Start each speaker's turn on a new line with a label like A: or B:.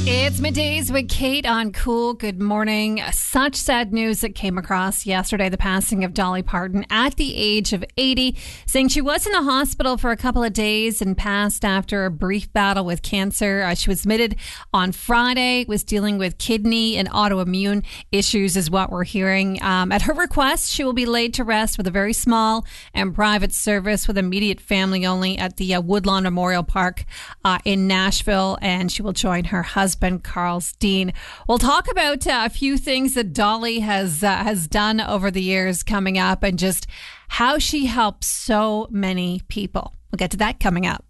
A: It's Middays with Kate on Cool. Good morning. Such sad news that came across yesterday, the passing of Dolly Parton at the age of 80, saying she was in the hospital for a couple of days and passed after a brief battle with cancer. She was admitted on Friday, was dealing with kidney and autoimmune issues is what we're hearing. At her request, she will be laid to rest with a very small and private service with immediate family only at the Woodlawn Memorial Park in Nashville, and she will join her husband, Carl Steen. We'll talk about a few things that Dolly has done over the years coming up and just how she helps so many people. We'll get to that coming up.